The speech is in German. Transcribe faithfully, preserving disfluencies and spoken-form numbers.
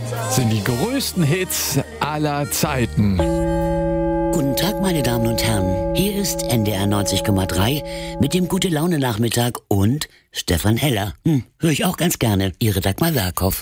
sind die größten Hits aller Zeiten. Guten Tag, meine Damen und Herren. Hier ist N D R neunzig Komma drei mit dem Gute-Laune-Nachmittag und Stefan Heller. Hm, höre ich auch ganz gerne. Ihre Dagmar Werkhoff.